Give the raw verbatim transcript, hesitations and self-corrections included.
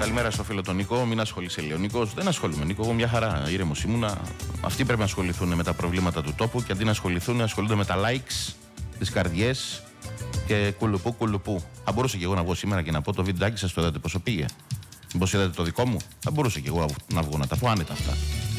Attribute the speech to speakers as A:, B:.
A: Καλημέρα στο φίλο τον Νίκο. Μην ασχολείσαι, λέει ο Νίκος. Δεν ασχολούμαι, Νίκο. Εγώ μια χαρά ήρεμος ήμουνα. Αυτοί πρέπει να ασχοληθούν με τα προβλήματα του τόπου και αντί να ασχοληθούν, ασχολούνται με τα likes, τις καρδιές και κουλουπού κουλουπού. Θα μπορούσα και εγώ να βγω σήμερα και να πω το βιντεάκι σας, το είδατε πόσο πήγε. Μήπως είδατε το δικό μου. Θα μπορούσα και εγώ να βγω να τα πω άνετα αυτά.